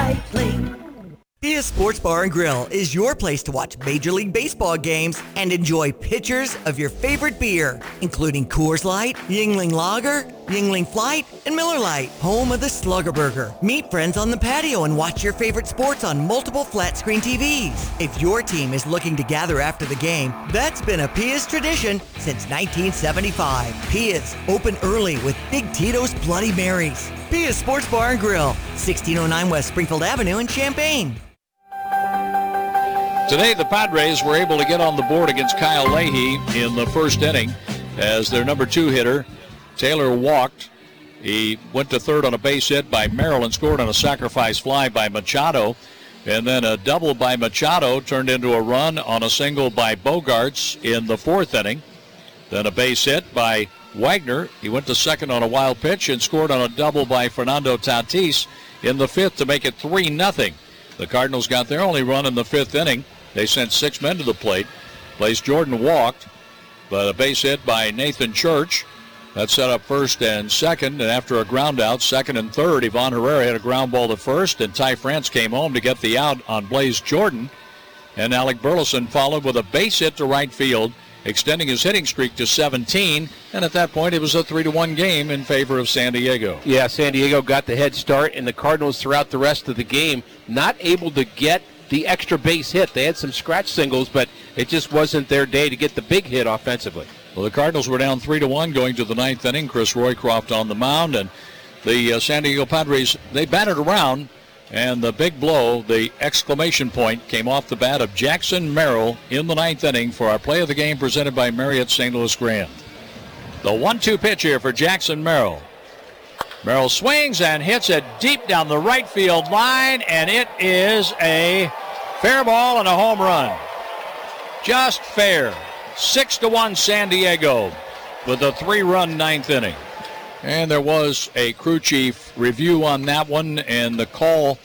Recycling. Pia Sports Bar and Grill is your place to watch Major League Baseball games and enjoy pitchers of your favorite beer, including Coors Light, Yuengling Lager, Yuengling Flight, and Miller Lite, home of the Slugger Burger. Meet friends on the patio and watch your favorite sports on multiple flat-screen TVs. If your team is looking to gather after the game, that's been a Pia's tradition since 1975. Pia's, open early with Big Tito's Bloody Marys. Pia's Sports Bar and Grill, 1609 West Springfield Avenue in Champaign. Today, the Padres were able to get on the board against Kyle Leahy in the first inning as their number 2 hitter, Taylor, walked. He went to third on a base hit by Merrill and scored on a sacrifice fly by Machado. And then a double by Machado turned into a run on a single by Bogaerts in the 4th inning. Then a base hit by Wagner. He went to second on a wild pitch and scored on a double by Fernando Tatis in the 5th to make it 3-0. The Cardinals got their only run in the 5th inning. They sent 6 men to the plate. Blaze Jordan walked, but a base hit by Nathan Church. That set up first and second, and after a ground out, second and third, Ivan Herrera had a ground ball to first, and Ty France came home to get the out on Blaze Jordan. And Alec Burleson followed with a base hit to right field, extending his hitting streak to 17, and at that point it was a 3-1 game in favor of San Diego. Yeah, San Diego got the head start, and the Cardinals throughout the rest of the game not able to get the extra base hit. They had some scratch singles, but it just wasn't their day to get the big hit offensively. Well, the Cardinals were down 3-1 going to the 9th inning. Chris Roycroft on the mound, and the San Diego Padres, they batted around, and the big blow, the exclamation point, came off the bat of Jackson Merrill in the 9th inning for our play of the game presented by Marriott St. Louis Grand. The 1-2 pitch here for Jackson Merrill. Merrill swings and hits it deep down the right field line, and it is a fair ball and a home run. Just fair. 6-1 San Diego with a 3-run 9th inning. And there was a crew chief review on that one, and the call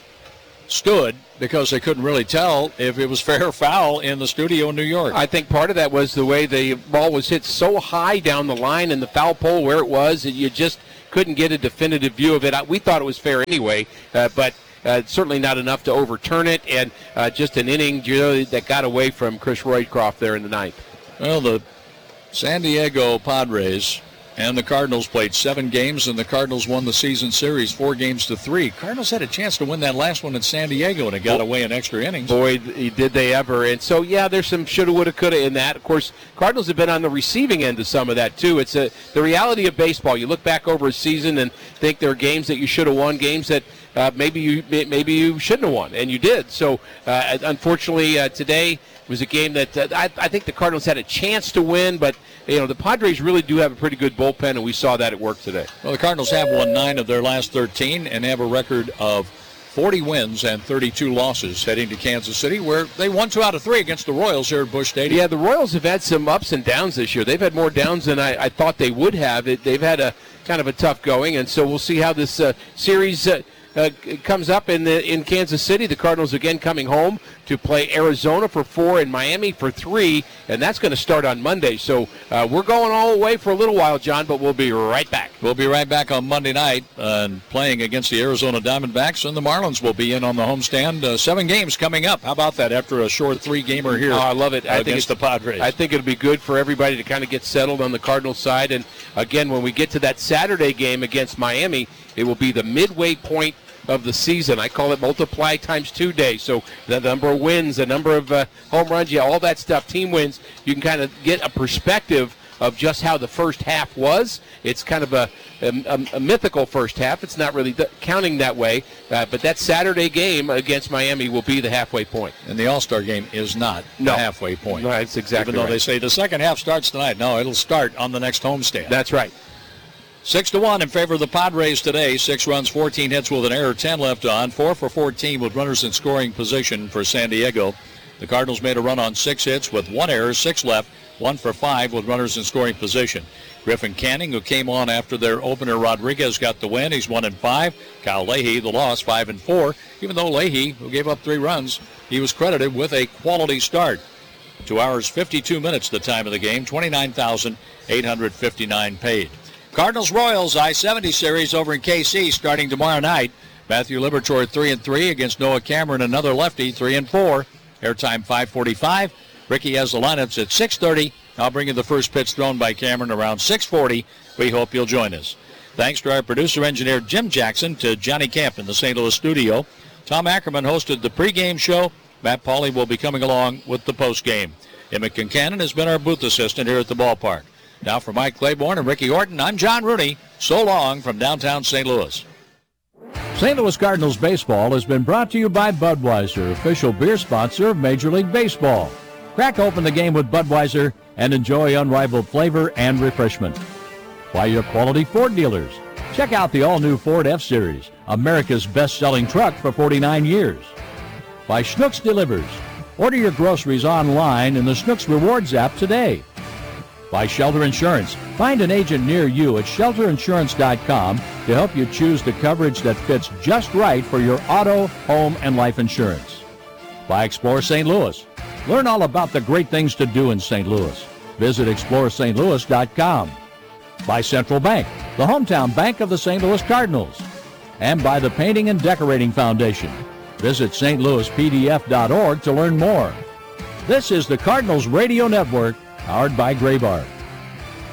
stood because they couldn't really tell if it was fair or foul in the studio in New York. I think part of that was the way the ball was hit so high down the line and the foul pole where it was, and you just couldn't get a definitive view of it. We thought it was fair anyway, but certainly not enough to overturn it, and just an inning that got away from Chris Roycroft there in the 9th. Well, the San Diego Padres and the Cardinals played 7 games, and the Cardinals won the season series 4-3. Cardinals had a chance to win that last one in San Diego, and it got away in extra innings. Boy, did they ever. And so, yeah, there's some shoulda, woulda, coulda in that. Of course, Cardinals have been on the receiving end of some of that, too. It's the reality of baseball. You look back over a season and think there are games that you should have won, games that maybe you shouldn't have won, and you did. So, unfortunately, today was a game that I think the Cardinals had a chance to win, but the Padres really do have a pretty good bullpen, and we saw that at work today. Well, the Cardinals have won 9 of their last 13 and have a record of 40 wins and 32 losses heading to Kansas City, where they won 2 out of 3 against the Royals here at Busch Stadium. Yeah, the Royals have had some ups and downs this year. They've had more downs than I thought they would have. They've had a kind of a tough going, and so we'll see how this series comes up in Kansas City. The Cardinals again coming home to play Arizona for 4 and Miami for 3, and that's going to start on Monday. So we're going all the way for a little while, John, but we'll be right back. We'll be right back on Monday night playing against the Arizona Diamondbacks, and the Marlins will be in on the homestand. 7 games coming up. How about that after a short 3-gamer here? Oh, I love it. Against the Padres. I think it'll be good for everybody to kind of get settled on the Cardinals side. And again, when we get to that Saturday game against Miami, it will be the midway point of the season. I call it multiply times 2 days. So the number of wins, the number of home runs, all that stuff, team wins, you can kind of get a perspective of just how the first half was. It's kind of a mythical first half. It's not really counting that way, but that Saturday game against Miami will be the halfway point. And the All-Star game is not the halfway point. No, that's exactly Even though right. they say the second half starts tonight. No, it'll start on the next homestand. That's right. 6-1 in favor of the Padres today. 6 runs, 14 hits with an error, 10 left on. 4 for 14 with runners in scoring position for San Diego. The Cardinals made a run on 6 hits with 1 error, 6 left, 1 for 5 with runners in scoring position. Griffin Canning, who came on after their opener Rodriguez got the win, he's 1-5. Kyle Leahy, the loss, 5-4. Even though Leahy, who gave up 3 runs, he was credited with a quality start. 2 hours, 52 minutes the time of the game, $29,859 paid. Cardinals-Royals I-70 series over in KC starting tomorrow night. Matthew Liberatore 3-3 against Noah Cameron, another lefty, 3-4. Airtime 5:45. Ricky has the lineups at 6:30. I'll bring you the first pitch thrown by Cameron around 6:40. We hope you'll join us. Thanks to our producer-engineer Jim Jackson, to Johnny Camp in the St. Louis studio. Tom Ackerman hosted the pregame show. Matt Pauley will be coming along with the postgame. Emmett Concannon has been our booth assistant here at the ballpark. Now for Mike Claiborne and Ricky Horton, I'm John Rooney. So long from downtown St. Louis. St. Louis Cardinals baseball has been brought to you by Budweiser, official beer sponsor of Major League Baseball. Crack open the game with Budweiser and enjoy unrivaled flavor and refreshment. By your quality Ford dealers. Check out the all-new Ford F-Series, America's best-selling truck for 49 years. By Schnucks Delivers. Order your groceries online in the Schnucks Rewards app today. By Shelter Insurance. Find an agent near you at shelterinsurance.com to help you choose the coverage that fits just right for your auto, home, and life insurance. By Explore St. Louis. Learn all about the great things to do in St. Louis. Visit exploreStLouis.com. By Central Bank, the hometown bank of the St. Louis Cardinals. And by the Painting and Decorating Foundation. Visit stlouispdf.org to learn more. This is the Cardinals Radio Network, powered by Graybar.